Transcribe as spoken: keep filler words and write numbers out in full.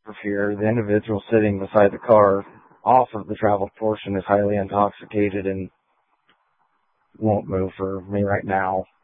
for fear. The individual sitting beside the car off of the traveled portion is highly intoxicated and won't move for me right now.